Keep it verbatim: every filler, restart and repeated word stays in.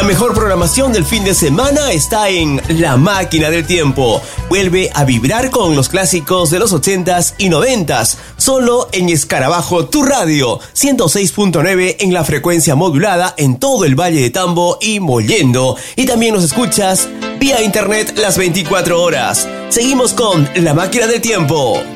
La mejor programación del fin de semana está en La Máquina del Tiempo. Vuelve a vibrar con los clásicos de los ochentas y noventas, solo en Escarabajo, tu radio, ciento seis punto nueve en la frecuencia modulada en todo el Valle de Tambo y Mollendo. Y también nos escuchas vía internet las veinticuatro horas. Seguimos con La Máquina del Tiempo.